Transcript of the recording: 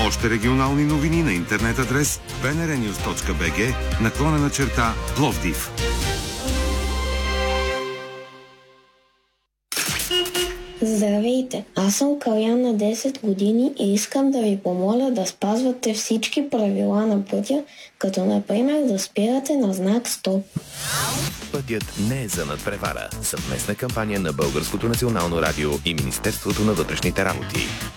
Още регионални новини на интернет адрес bnrnews.bg/Пловдив. Здравейте, аз съм Калян на 10 години и искам да ви помоля да спазвате всички правила на пътя, като например да спирате на знак СТОП. Пътят не е за надпревара. Съвместна кампания на Българското национално радио и Министерството на вътрешните работи.